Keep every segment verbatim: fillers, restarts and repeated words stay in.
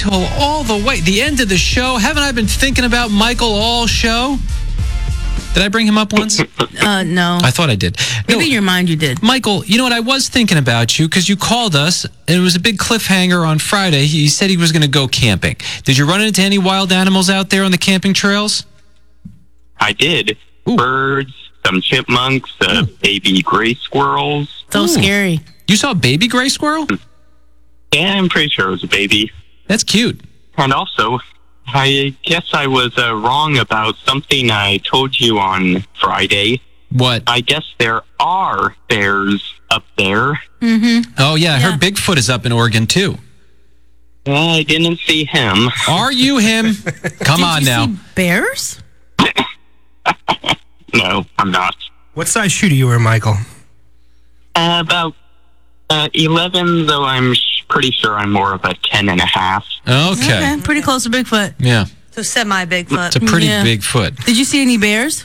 till all the way, the end of the show. Haven't I been thinking about Michael all show? Did I bring him up once? Uh, no. I thought I did. Maybe No, in your mind you did. Michael, you know what? I was thinking about you because you called us, and it was a big cliffhanger on Friday. He said he was going to go camping. Did you run into any wild animals out there on the camping trails? I did. Ooh. Birds, some chipmunks, uh, baby gray squirrels. So Ooh. scary. You saw a baby gray squirrel? Yeah, I'm pretty sure it was a baby. That's cute. And also, I guess I was uh, wrong about something I told you on Friday. What? I guess there are bears up there. Mm-hmm. Oh, yeah, I Yeah. heard Bigfoot is up in Oregon, too. I didn't see him. Are you him? Come Did on you now. see bears? No, I'm not. What size shoe do you wear, Michael? Uh, about uh, eleven, though I'm sh- pretty sure I'm more of a ten and a half. Okay. Pretty close to Bigfoot. Yeah, So semi-Bigfoot. it's a pretty Yeah. big foot. Did you see any bears?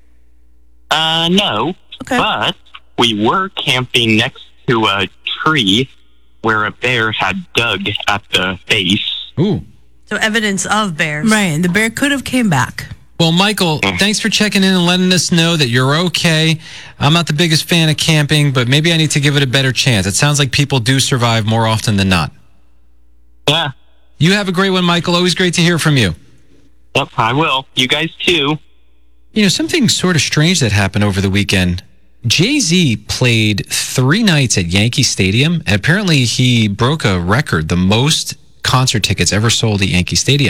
Uh, no. Okay. But we were camping next to a tree where a bear had dug at the base. Ooh. So evidence of bears. Right. The bear could have came back. Well, Michael, thanks for checking in and letting us know that you're okay. I'm not the biggest fan of camping, but maybe I need to give it a better chance. It sounds like people do survive more often than not. Yeah. You have a great one, Michael. Always great to hear from you. Yep, I will. You guys too. You know, something sort of strange that happened over the weekend. Jay-Z played three nights at Yankee Stadium, and apparently he broke a record, the most concert tickets ever sold at Yankee Stadium.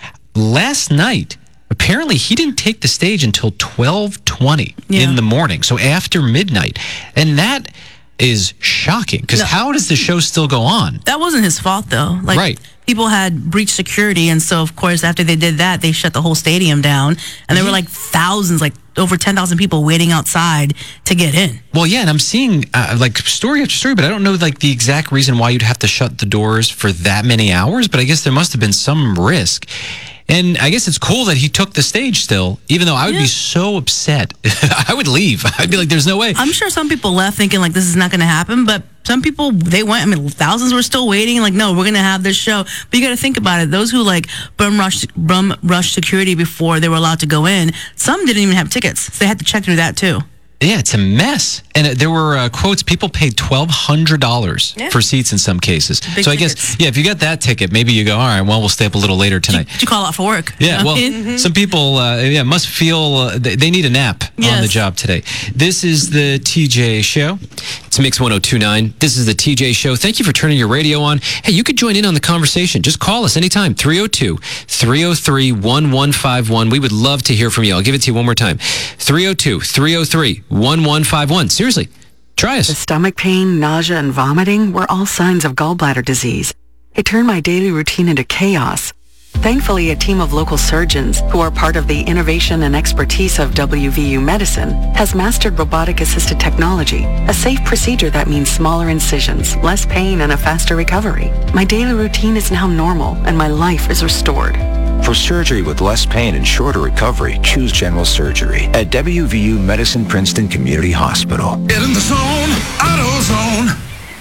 Last night, apparently he didn't take the stage until twelve twenty Yeah. in the morning, so after midnight. And that is shocking, because No. how does the show still go on? That wasn't his fault, though. Like, Right. people had breached security, and so, of course, after they did that, they shut the whole stadium down. And there were, like, thousands, like, over ten thousand people waiting outside to get in. Well, yeah, and I'm seeing uh, like story after story, but I don't know like the exact reason why you'd have to shut the doors for that many hours. But I guess there must have been some risk. And I guess it's cool that he took the stage still, even though I would Yeah. be so upset. I would leave. I'd be like, there's no way. I'm sure some people left thinking, like, this is not going to happen, but some people, they went. I mean, thousands were still waiting. Like, no, we're going to have this show. But you got to think about it. Those who, like, bum rush, bum rush security before they were allowed to go in, some didn't even have tickets. So they had to check through that, too. Yeah, it's a mess. And uh, there were uh, quotes, people paid twelve hundred dollars Yeah. for seats in some cases. Big so I guess, tickets. yeah, if you got that ticket, maybe you go, all right, well, we'll stay up a little later Did you, tonight. did you call out for work? Yeah, You know well, what I mean? some people uh, yeah must feel uh, they, they need a nap on Yes. the job today. This is the T J Show. It's Mix one oh two point nine. This is the T J Show. Thank you for turning your radio on. Hey, you could join in on the conversation. Just call us anytime, three oh two, three oh three, one one five one. We would love to hear from you. I'll give it to you one more time, three oh two, three oh three, one one five one. Seriously, try The us. stomach pain, nausea, and vomiting were all signs of gallbladder disease. It turned my daily routine into chaos. Thankfully, a team of local surgeons, who are part of the innovation and expertise of W V U Medicine, has mastered robotic-assisted technology, a safe procedure that means smaller incisions, less pain, and a faster recovery. My daily routine is now normal, and my life is restored. For surgery with less pain and shorter recovery, choose General Surgery at W V U Medicine Princeton Community Hospital. Get in the zone, AutoZone.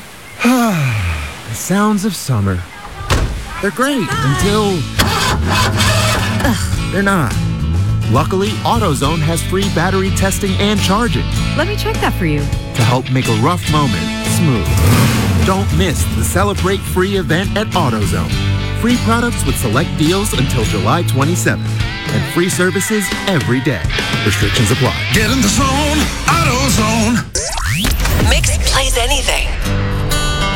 The sounds of summer. They're great until... Ugh, they're not. Luckily, AutoZone has free battery testing and charging Let me check that for you. to help make a rough moment smooth. Don't miss the Celebrate Free event at AutoZone. Free products with select deals until July twenty-seventh. And free services every day. Restrictions apply. Get in the zone, AutoZone.